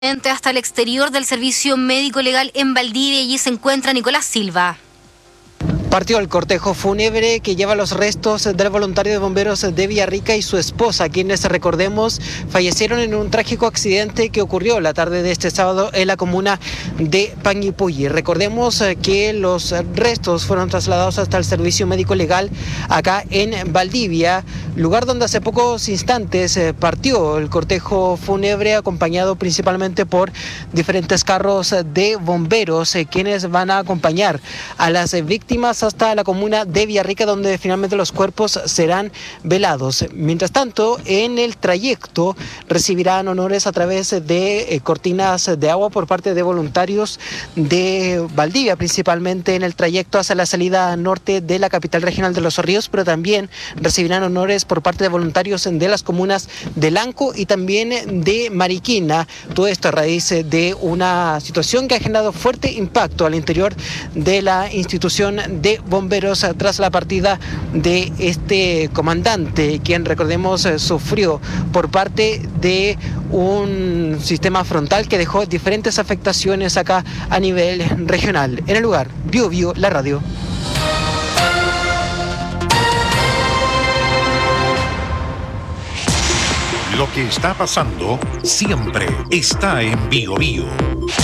Hasta el exterior del servicio médico legal en Valdivia. Allí se encuentra Nicolás Silva. Partió el cortejo fúnebre que lleva los restos del voluntario de bomberos de Villarrica y su esposa, quienes, recordemos, fallecieron en un trágico accidente que ocurrió la tarde de este sábado en la comuna de Panguipulli. Recordemos que los restos fueron trasladados hasta el servicio médico legal acá en Valdivia, lugar donde hace pocos instantes partió el cortejo fúnebre, acompañado principalmente por diferentes carros de bomberos, quienes van a acompañar a las víctimas hasta la comuna de Villarrica, donde finalmente los cuerpos serán velados. Mientras tanto, en el trayecto recibirán honores a través de cortinas de agua por parte de voluntarios de Valdivia, principalmente en el trayecto hacia la salida norte de la capital regional de Los Ríos, pero también recibirán honores por parte de voluntarios de las comunas de Lanco y también de Mariquina. Todo esto a raíz de una situación que ha generado fuerte impacto al interior de la institución de bomberos tras la partida de este comandante, quien, recordemos, sufrió por parte de un sistema frontal que dejó diferentes afectaciones acá a nivel regional. En el lugar, Bio, la radio. Lo que está pasando siempre está en Bio.